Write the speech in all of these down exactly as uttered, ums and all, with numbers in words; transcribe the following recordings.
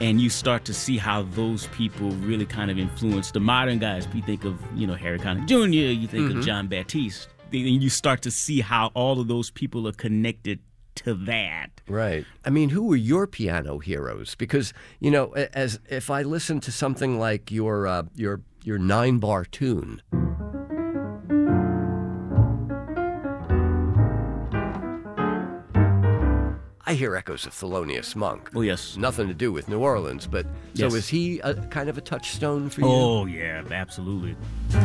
and you start to see how those people really kind of influence the modern guys. You think of, you know, Harry Connick Junior, you think mm-hmm. of John Batiste, and you start to see how all of those people are connected to that. Right. I mean, who were your piano heroes? Because, you know, as if I listen to something like your uh, your your nine bar tune. I hear echoes of Thelonious Monk. Oh, yes. Nothing to do with New Orleans, but yes. So is he a, kind of a touchstone for you? Oh, yeah, absolutely.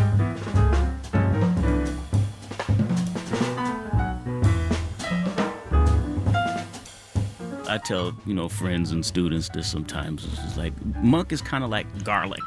I tell, you know, friends and students this sometimes. It's like, Monk is kind of like garlic.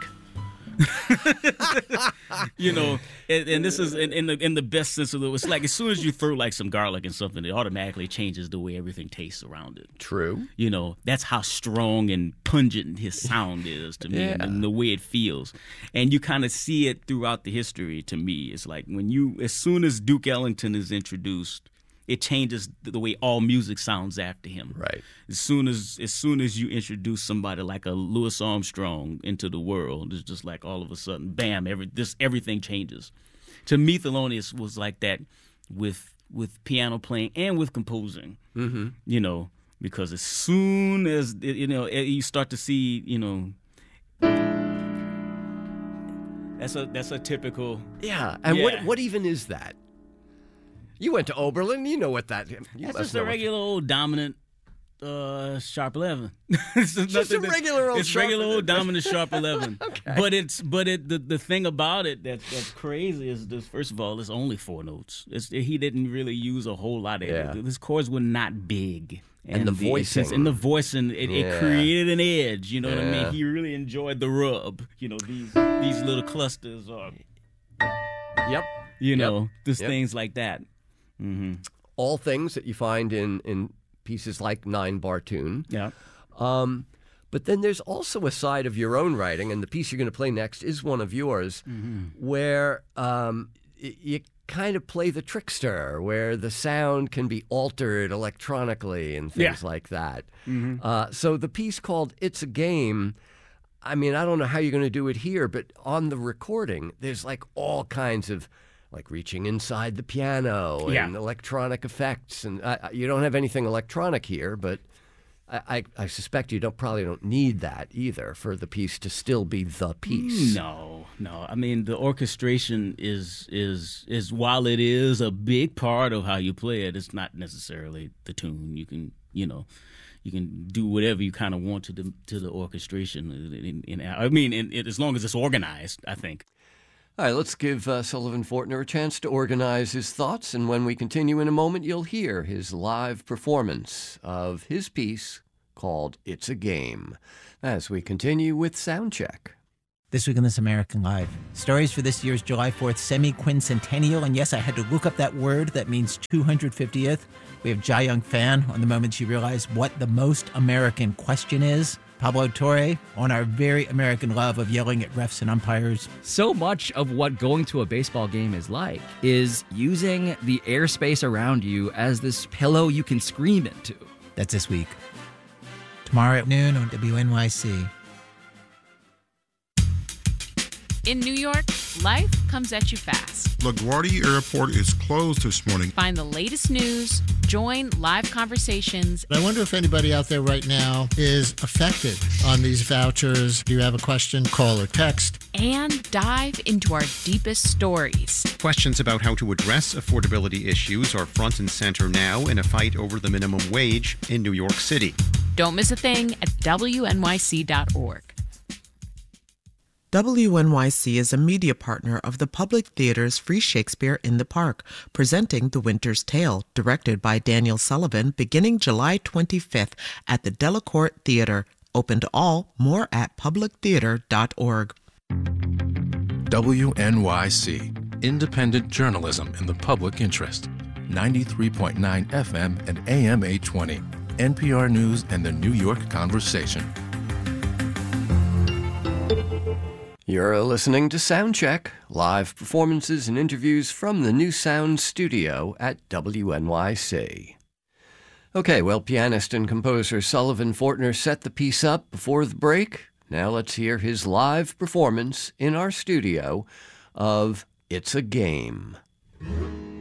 You know, and, and this is in, in the in the best sense of the word. It's like as soon as you throw like some garlic in something, it automatically changes the way everything tastes around it. True. You know, that's how strong and pungent his sound is to me, yeah. and, and the way it feels. And you kind of see it throughout the history. To me, it's like when you, as soon as Duke Ellington is introduced, it changes the way all music sounds after him. Right. As soon as as soon as you introduce somebody like a Louis Armstrong into the world, it's just like all of a sudden, bam! Every this everything changes. To me, Thelonious was like that with with piano playing and with composing. Mm-hmm. You know, because as soon as you know you start to see, you know. That's a that's a typical. Yeah, and yeah. what what even is that? You went to Oberlin, you know what that is. That's just a regular old dominant uh, sharp eleven. It's just a regular old it's sharp regular old dominant sharp eleven. Okay. But it's but it the, the thing about it that that's crazy is this. First of all, it's only four notes. It's, he didn't really use a whole lot of yeah. it. His chords were not big. And, and the, the voicing. And the voicing, it, yeah. it created an edge. You know yeah. what I mean? He really enjoyed the rub. You know, these these little clusters are. Yep. You know, yep. just yep. things like that. Mm-hmm. All things that you find in, in pieces like Nine Bar Tune. Yeah. Um, but then there's also a side of your own writing, and the piece you're going to play next is one of yours, mm-hmm. where um, y- you kind of play the trickster, where the sound can be altered electronically and things yeah. like that. Mm-hmm. Uh, so the piece called It's a Game, I mean, I don't know how you're going to do it here, but on the recording, there's like all kinds of like reaching inside the piano yeah. and electronic effects. And uh, you don't have anything electronic here, but I, I, I suspect you don't probably don't need that either for the piece to still be the piece. No, no. I mean, the orchestration is is is while it is a big part of how you play it, it's not necessarily the tune. You can, you know, you can do whatever you kind of want to the to the orchestration. In, in, I mean, in, in, as long as it's organized, I think. All right, let's give uh, Sullivan Fortner a chance to organize his thoughts, and when we continue in a moment, you'll hear his live performance of his piece called It's a Game, as we continue with Soundcheck. This week on This American Life, stories for this year's July fourth semi-quincentennial, and yes, I had to look up that word that means two hundred fiftieth. We have Jai Young Fan on the moment she realized what the most American question is. Pablo Torre on our very American love of yelling at refs and umpires. So much of what going to a baseball game is like is using the airspace around you as this pillow you can scream into. That's this week. Tomorrow at noon on W N Y C. In New York, life comes at you fast. LaGuardia Airport is closed this morning. Find the latest news, join live conversations. I wonder if anybody out there right now is affected on these vouchers. Do you have a question? Call or text. And dive into our deepest stories. Questions about how to address affordability issues are front and center now in a fight over the minimum wage in New York City. Don't miss a thing at W N Y C dot org. W N Y C is a media partner of the Public Theater's Free Shakespeare in the Park, presenting The Winter's Tale, directed by Daniel Sullivan, beginning July twenty-fifth at the Delacorte Theater. Open to all. More at public theater dot org. W N Y C, independent journalism in the public interest. ninety-three point nine F M and A M eight twenty. N P R News and the New York Conversation. You're listening to Soundcheck, live performances and interviews from the New Sound Studio at W N Y C. Okay, well, pianist and composer Sullivan Fortner set the piece up before the break. Now let's hear his live performance in our studio of It's a Game.